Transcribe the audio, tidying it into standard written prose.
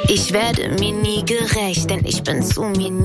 Ich werde mir nie gerecht, denn ich bin zu mir